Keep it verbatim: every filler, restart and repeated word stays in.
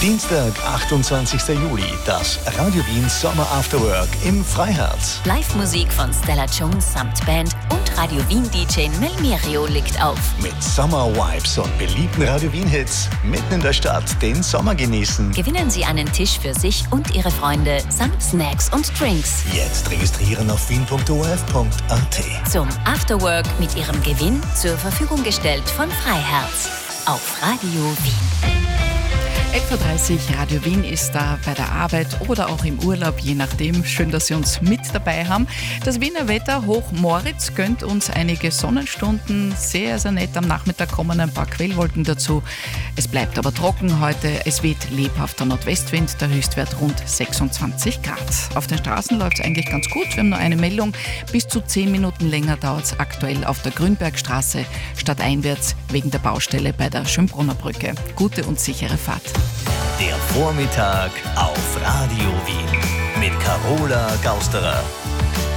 Dienstag, achtundzwanzigster Juli, das Radio Wien Sommer After Work im Freiherz. Live-Musik von Stella Jones samt Band und Radio Wien-D J Melmerio legt auf. Mit Sommer-Vibes und beliebten Radio Wien-Hits mitten in der Stadt den Sommer genießen. Gewinnen Sie einen Tisch für sich und Ihre Freunde samt Snacks und Drinks. Jetzt registrieren auf wien punkt o r f punkt a t. Zum Afterwork mit Ihrem Gewinn zur Verfügung gestellt von Freiherz auf Radio Wien. elf Uhr dreißig, Radio Wien ist da bei der Arbeit oder auch im Urlaub, je nachdem. Schön, dass Sie uns mit dabei haben. Das Wiener Wetter Hoch Moritz gönnt uns einige Sonnenstunden. Sehr, sehr nett. Am Nachmittag kommen ein paar Quellwolken dazu. Es bleibt aber trocken heute. Es weht lebhafter Nordwestwind, der Höchstwert rund sechsundzwanzig Grad. Auf den Straßen läuft es eigentlich ganz gut. Wir haben nur eine Meldung. Bis zu zehn Minuten länger dauert es aktuell auf der Grünbergstraße stadteinwärts wegen der Baustelle bei der Schönbrunner Brücke. Gute und sichere Fahrt. Der Vormittag auf Radio Wien mit Carola Gausterer.